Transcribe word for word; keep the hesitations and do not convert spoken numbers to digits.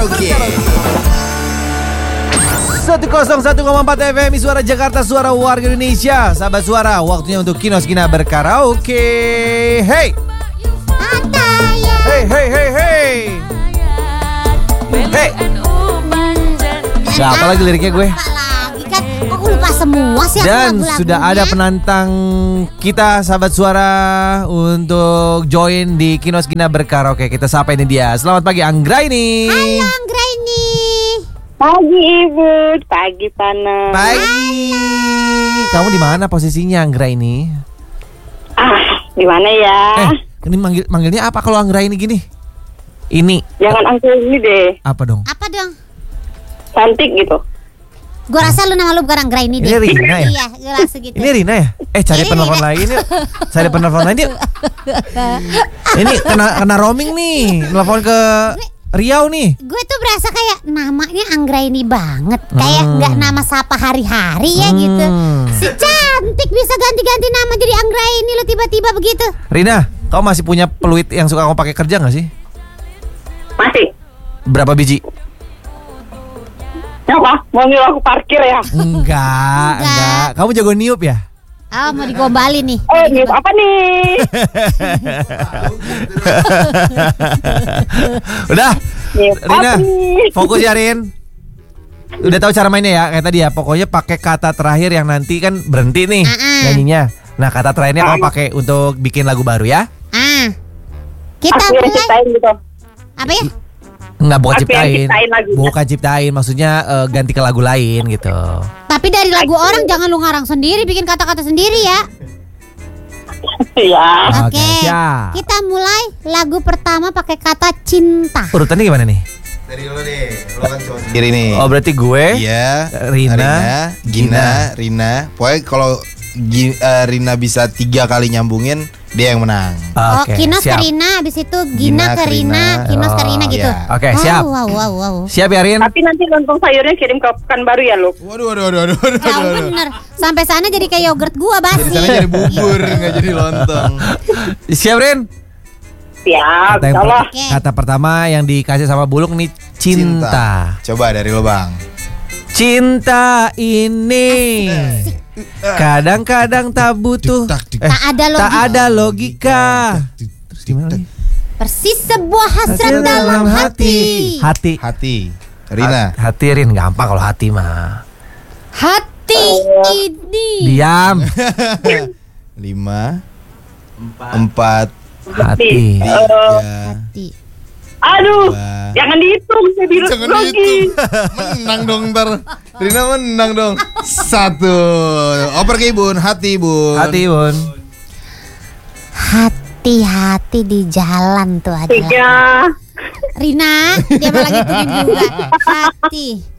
Berkaraoke. seratus satu koma empat F M Suara Jakarta, suara warga Indonesia. Sahabat Suara, waktunya untuk Kinos Gina berkaraoke. Hey. Hey, hey, hey, hey. Hey. Siapa lagi liriknya gue? Lagi kan, kok aku lupa semua sih. Dan sudah ada penantang kita, sahabat Suara, untuk join di Kinos Gina berkaraoke. Kita sapa ini dia. Selamat pagi Anggraini. Halo Anggraini. Pagi Ibu, pagi Pana. Pagi. Kamu di mana posisinya Anggraini? Ah, di mana ya? Eh, ini manggil manggilnya apa kalau Anggraini gini? Ini. Jangan angkel ini deh. Apa dong? Apa dong? Cantik gitu. Gue rasa lu nama lu bukan Anggraini deh. Ini Rina ya? Iya, gue rasa gitu. Ini Rina ya? Eh, cari Ini penelpon Rina. lain yuk. Cari penelpon lain yuk. Ini kena kena roaming nih. Telepon ke Riau nih. Gue tuh berasa kayak namanya Anggraini banget. Kayak Hmm. nggak nama sapa hari-hari ya Hmm. gitu. Si cantik bisa ganti-ganti nama jadi Anggraini lu tiba-tiba begitu. Rina, kau masih punya peluit yang suka kamu pakai kerja nggak sih? Masih. Berapa biji? Apa? Mau nyuruh aku parkir ya? Enggak, Enggak. enggak. Kamu jago niup ya? Oh, mau digombalin nih. Eh, niup apa nih? Udah, Niup Rina, apa nih? fokus ya Rin. Udah tahu cara mainnya ya? Kayak tadi ya, pokoknya pakai kata terakhir yang nanti kan berhenti nih Ah-ah. nyanyinya. Nah, kata terakhirnya kamu pakai untuk bikin lagu baru ya? Ah. Kita Aku yang mulai. ciptain gitu. Apa ya? Enggak, bukan Aku yang ciptain. ciptain lagunya. Bukan ciptain, maksudnya eh, ganti ke lagu lain gitu. Tapi dari lagu orang jangan lu ngarang sendiri, bikin kata-kata sendiri ya. Iya. Oke, Oke. siap. Kita mulai lagu pertama pakai kata cinta. Urutannya gimana nih? Dari lo deh, lo kan cowok sendiri nih. Oh, berarti gue. Iya, Rina, Gina, Rina. Pokoknya kalau Gi- eh, Rina bisa tiga kali nyambungin, dia yang menang. Oh, Oke, Kinos siap. ke Rina, abis itu Gina Gina ke ke Rina, Rina. Kinos ke Rina Oh, gitu. iya. Oke, Wow, siap. Wow, wow, wow. Siap ya Rin? Tapi nanti lontong sayurnya kirim ke Pekanbaru ya, lu. Waduh, waduh, waduh, waduh, waduh, Jauh waduh. bener. Sampai sana jadi kayak yogurt gua Di sana basi. jadi bubur, nggak jadi lontong. Siap Rin? Siap, Kata, yang per- insyaallah. Oke. kata pertama yang dikasih sama Buluk nih, cinta. Coba dari lo bang. Cinta ini kadang-kadang tak butuh, Tak, tak, eh, Tak ada tak logika. ada logika. Terus gimana lagi? Persis sebuah hasrat dalam hati. Hati. Hati. Rina. Ha- Hati Rin, gampang kalau hati mah. Hati ini. Diam. Lima. Empat. Hati. Tiga. Hati. Aduh, Dua. jangan dihitung, saya biru Jangan grogi. dihitung. Menang dong ntar. Rina menang dong. Satu. Oper ke Ibun. Hati Bun. Hati Bun. Hati-hati di jalan tuh adalah. Tiga. Rina, dia malah gituin juga. Hati.